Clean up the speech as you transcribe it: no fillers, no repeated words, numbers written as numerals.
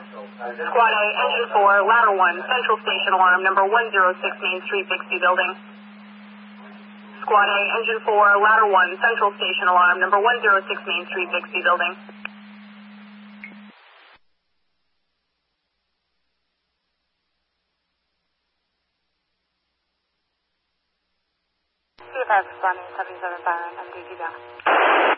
Squad A, engine 4, ladder 1, central station alarm, number 106 Main Street, Bixby building. Squad A, engine 4, ladder 1, central station alarm, number 106 Main Street, Bixby building. Responding 77 Byron, MDG down.